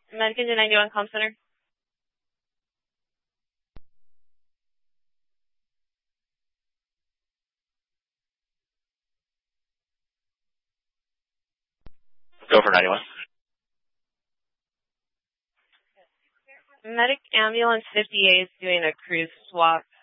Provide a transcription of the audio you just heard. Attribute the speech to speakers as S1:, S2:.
S1: Medican to 91 Comm Center.
S2: Go for 91.
S1: Medic Ambulance 58 is doing a cruise swap